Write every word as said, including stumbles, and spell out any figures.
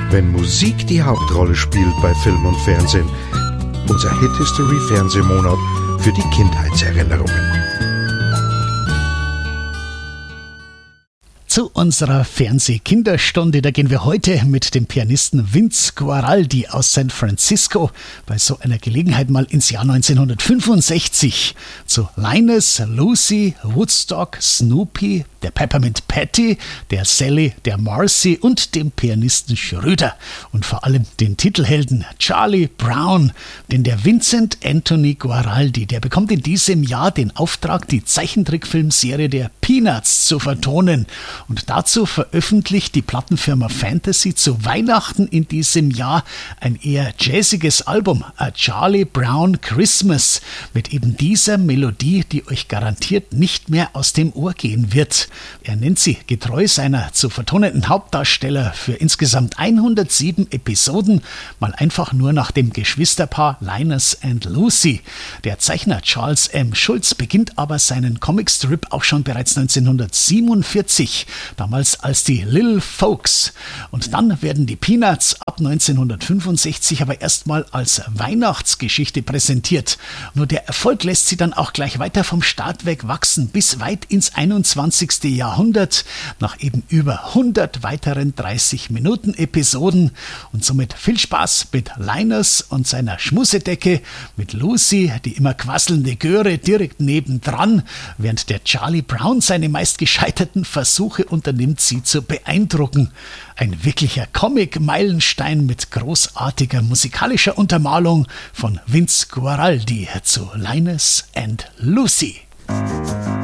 wenn Musik die Hauptrolle spielt bei Film und Fernsehen. Unser Hit History Fernsehmonat für die Kindheitserinnerungen. Zu unserer Fernseh-Kinderstunde, da gehen wir heute mit dem Pianisten Vince Guaraldi aus San Francisco bei so einer Gelegenheit mal ins Jahr neunzehnhundertfünfundsechzig zu Linus, Lucy, Woodstock, Snoopy, der Peppermint Patty, der Sally, der Marcy und dem Pianisten Schröder und vor allem den Titelhelden Charlie Brown, denn der Vincent Anthony Guaraldi, der bekommt in diesem Jahr den Auftrag, die Zeichentrickfilmserie der Peanuts zu vertonen. Und dazu veröffentlicht die Plattenfirma Fantasy zu Weihnachten in diesem Jahr ein eher jazziges Album, A Charlie Brown Christmas, mit eben dieser Melodie, die euch garantiert nicht mehr aus dem Ohr gehen wird. Er nennt sie getreu seiner zu vertonenden Hauptdarsteller für insgesamt hundertsieben Episoden, mal einfach nur nach dem Geschwisterpaar Linus and Lucy. Der Zeichner Charles M. Schulz beginnt aber seinen Comicstrip auch schon bereits neunzehnhundertsiebenundvierzig, damals als die Little Folks. Und dann werden die Peanuts ab neunzehnhundertfünfundsechzig aber erstmal als Weihnachtsgeschichte präsentiert. Nur der Erfolg lässt sie dann auch gleich weiter vom Start weg wachsen, bis weit ins einundzwanzigste Jahrhundert, nach eben über hundert weiteren dreißig-Minuten-Episoden. Und somit viel Spaß mit Linus und seiner Schmusedecke, mit Lucy, die immer quasselnde Göre direkt nebendran, während der Charlie Brown seine meist gescheiterten Versuche unternimmt, sie zu beeindrucken. Ein wirklicher Comic-Meilenstein mit großartiger musikalischer Untermalung von Vince Guaraldi zu Linus and Lucy.